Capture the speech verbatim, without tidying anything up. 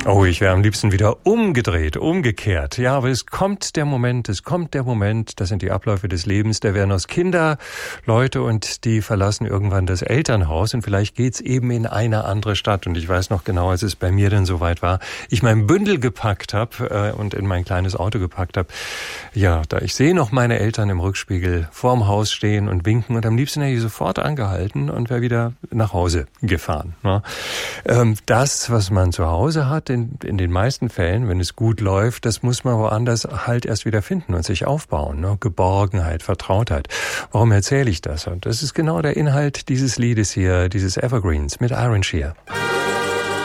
Oh, ich wäre am liebsten wieder umgedreht, umgekehrt. Ja, aber es kommt der Moment, es kommt der Moment, das sind die Abläufe des Lebens, da werden aus Kinder Leute und die verlassen irgendwann das Elternhaus und vielleicht geht's eben in eine andere Stadt. Und ich weiß noch genau, als es bei mir dann soweit war, ich mein Bündel gepackt habe äh, und in mein kleines Auto gepackt habe. Ja, da ich sehe noch meine Eltern im Rückspiegel vorm Haus stehen und winken und am liebsten hätte ich sofort angehalten und wäre wieder nach Hause gefahren. Ne? Ähm, das, was man zu Hause hat, In, in den meisten Fällen, wenn es gut läuft, das muss man woanders halt erst wieder finden und sich aufbauen. Ne? Geborgenheit, Vertrautheit. Warum erzähle ich das? Und das ist genau der Inhalt dieses Liedes hier, dieses Evergreens mit Iron Shear.